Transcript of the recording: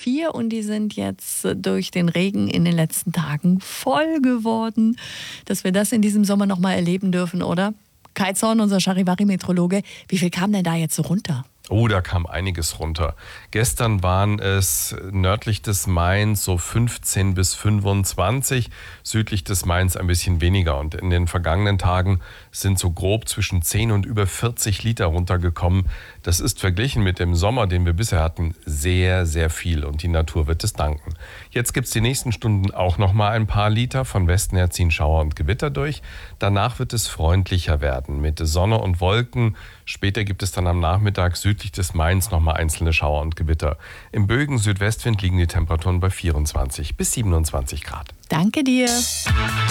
4 und die sind jetzt durch den Regen in den letzten Tagen voll geworden. Dass wir das in diesem Sommer nochmal erleben dürfen, oder? Kai Zorn, unser Charivari-Meteorologe, wie viel kam denn da jetzt so runter? Oh, da kam einiges runter. Gestern waren es nördlich des Mains so 15 bis 25, südlich des Mains ein bisschen weniger. Und in den vergangenen Tagen sind so grob zwischen 10 und über 40 Liter runtergekommen. Das ist verglichen mit dem Sommer, den wir bisher hatten, sehr, sehr viel. Und die Natur wird es danken. Jetzt gibt es die nächsten Stunden auch noch mal ein paar Liter. Von Westen her ziehen Schauer und Gewitter durch. Danach wird es freundlicher werden mit Sonne und Wolken. Später gibt es dann am Nachmittag südlich des Mains noch mal einzelne Schauer und Gewitter. Im Bögen Südwestwind liegen die Temperaturen bei 24 bis 27 Grad. Danke dir.